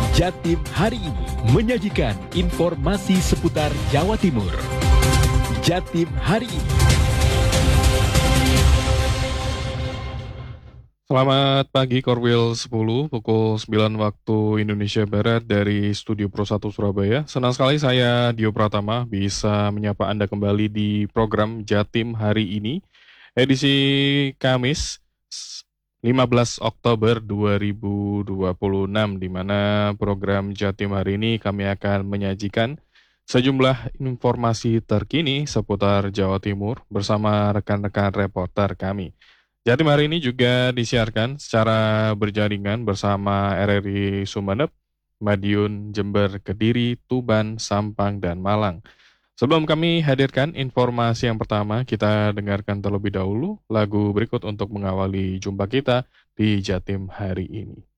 Jatim hari ini menyajikan informasi seputar Jawa Timur. Jatim hari ini. Selamat pagi Korwil 10, pukul 9 waktu Indonesia Barat dari Studio Pro 1 Surabaya. Senang sekali saya Dio Pratama bisa menyapa Anda kembali di program Jatim hari ini, edisi Kamis 15 Oktober 2026, di mana program Jatim hari ini kami akan menyajikan sejumlah informasi terkini seputar Jawa Timur bersama rekan-rekan reporter kami. Jatim hari ini juga disiarkan secara berjaringan bersama RRI Sumeneb, Madiun, Jember, Kediri, Tuban, Sampang, dan Malang. Sebelum kami hadirkan informasi yang pertama, kita dengarkan terlebih dahulu lagu berikut untuk mengawali jumpa kita di Jatim hari ini.